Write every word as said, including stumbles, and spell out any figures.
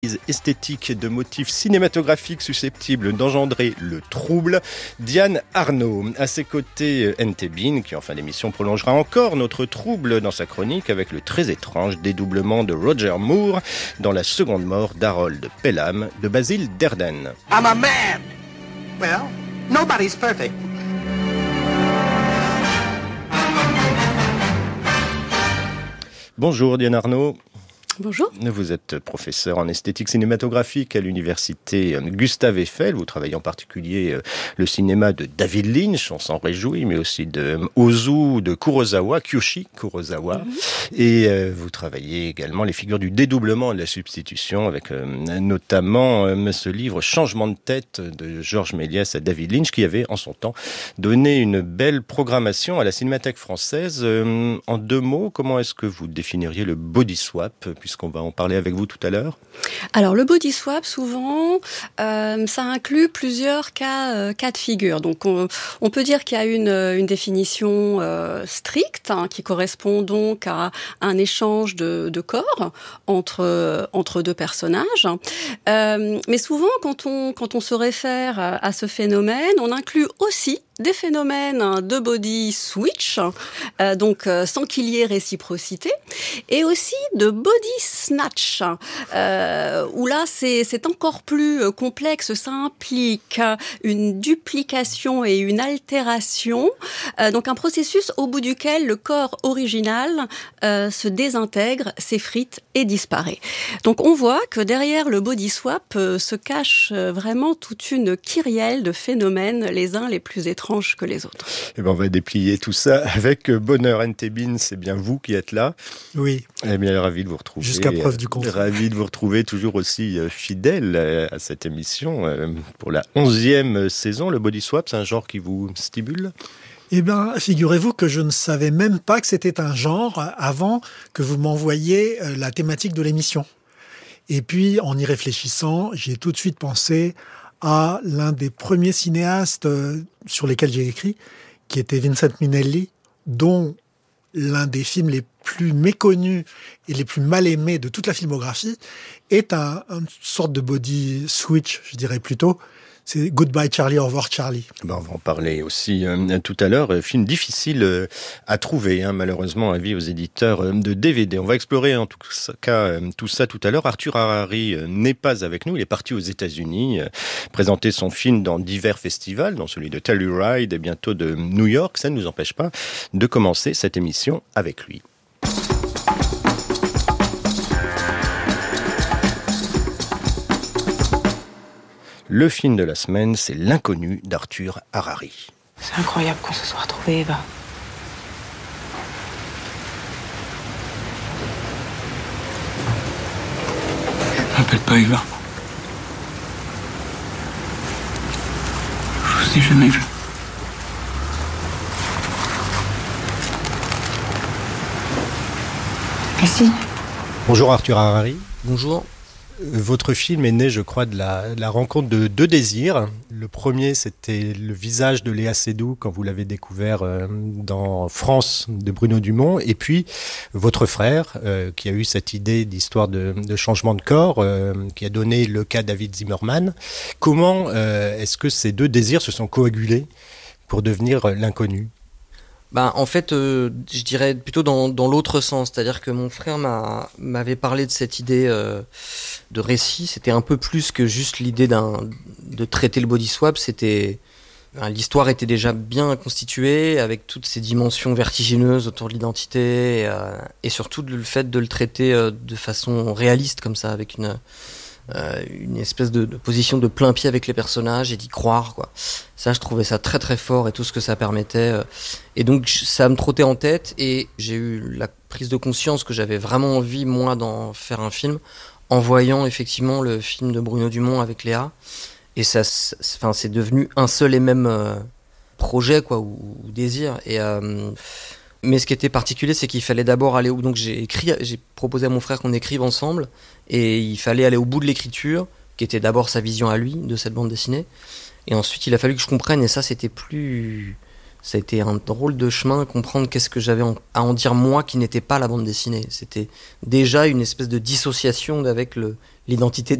Esthétique de motifs cinématographiques susceptibles d'engendrer le trouble. Diane Arnaud. À ses côtés, N T Bean, qui en fin d'émission prolongera encore notre trouble dans sa chronique avec le très étrange dédoublement de Roger Moore dans La seconde mort d'Harold Pelham de Basil Derden. I'm a man. Well, nobody's perfect. Bonjour Diane Arnaud. Bonjour. Vous êtes professeur en esthétique cinématographique à l'université Gustave Eiffel. Vous travaillez en particulier le cinéma de David Lynch, on s'en réjouit, mais aussi de Ozu, de Kurosawa, Kyoshi Kurosawa. Mm-hmm. Et euh, vous travaillez également les figures du dédoublement et de la substitution avec euh, notamment euh, ce livre Changement de tête de Georges Méliès à David Lynch qui avait en son temps donné une belle programmation à la Cinémathèque française. Euh, en deux mots, comment est-ce que vous définiriez le body swap, puisqu'on va en parler avec vous tout à l'heure? Alors, le body swap, souvent, euh, ça inclut plusieurs cas, euh, cas de figure. Donc, on, on peut dire qu'il y a une, une définition euh, stricte, hein, qui correspond donc à un échange de, de corps entre, entre deux personnages. Euh, mais souvent, quand on, quand on se réfère à ce phénomène, on inclut aussi des phénomènes de body switch, euh, donc euh, sans qu'il y ait réciprocité, et aussi de body snatch, euh, où là c'est, c'est encore plus complexe, ça implique une duplication et une altération, euh, donc un processus au bout duquel le corps original euh, se désintègre, s'effrite et disparaît. Donc on voit que derrière le body swap euh, se cache vraiment toute une kyrielle de phénomènes, les uns les plus étranges que les autres. Eh bien, on va déplier tout ça avec bonheur. N T Bean, c'est bien vous qui êtes là. Oui. Eh bien, ravi de vous retrouver. Jusqu'à preuve du contraire. Ravi de vous retrouver toujours aussi fidèle à cette émission pour la onzième saison. Le body swap, c'est un genre qui vous stimule ? Eh bien, figurez-vous que je ne savais même pas que c'était un genre avant que vous m'envoyiez la thématique de l'émission. Et puis, en y réfléchissant, j'ai tout de suite pensé à l'un des premiers cinéastes sur lesquels j'ai écrit, qui était Vincent Minnelli, dont l'un des films les plus méconnus et les plus mal aimés de toute la filmographie est un, une sorte de body switch, je dirais plutôt. C'est Goodbye Charlie, au revoir Charlie. Ben, on va en parler aussi euh, tout à l'heure. Film difficile euh, à trouver, hein, malheureusement, avis aux éditeurs euh, de D V D. On va explorer en tout cas euh, tout ça tout à l'heure. Arthur Harari euh, n'est pas avec nous. Il est parti aux États-Unis, euh, présenter son film dans divers festivals, dont celui de Telluride et bientôt de New York. Ça ne nous empêche pas de commencer cette émission avec lui. Le film de la semaine, c'est L'inconnu d'Arthur Harari. C'est incroyable qu'on se soit retrouvés, Eva. Je m'appelle pas Eva. Je vous ai jamais vu. Mais si. Bonjour Arthur Harari. Bonjour. Votre film est né, je crois, de la, de la rencontre de deux désirs. Le premier, c'était le visage de Léa Seydoux quand vous l'avez découvert euh, dans France de Bruno Dumont. Et puis, votre frère, euh, qui a eu cette idée d'histoire de, de changement de corps, euh, qui a donné le cas David Zimmerman. Comment euh, est-ce que ces deux désirs se sont coagulés pour devenir euh, l'inconnu ? Bah, en fait, euh, je dirais plutôt dans, dans l'autre sens. C'est-à-dire que mon frère m'a, m'avait parlé de cette idée euh, de récit. C'était un peu plus que juste l'idée d'un, de traiter le body swap. C'était, ben, l'histoire était déjà bien constituée, avec toutes ces dimensions vertigineuses autour de l'identité, et, euh, et surtout le fait de le traiter euh, de façon réaliste, comme ça, avec une... Euh, une espèce de, de position de plein pied avec les personnages et d'y croire, quoi. Ça, je trouvais ça très très fort et tout ce que ça permettait. Euh, et donc, ça me trottait en tête et j'ai eu la prise de conscience que j'avais vraiment envie, moi, d'en faire un film en voyant effectivement le film de Bruno Dumont avec Léa. Et ça, c'est, enfin, c'est devenu un seul et même euh, projet, quoi, ou, ou désir. Et... Euh, Mais ce qui était particulier, c'est qu'il fallait d'abord aller au... Donc j'ai écrit, j'ai proposé à mon frère qu'on écrive ensemble, et il fallait aller au bout de l'écriture, qui était d'abord sa vision à lui de cette bande dessinée, et ensuite il a fallu que je comprenne, et ça c'était plus... Ça a été un drôle de chemin, comprendre qu'est-ce que j'avais à en dire moi qui n'était pas la bande dessinée. C'était déjà une espèce de dissociation avec le, l'identité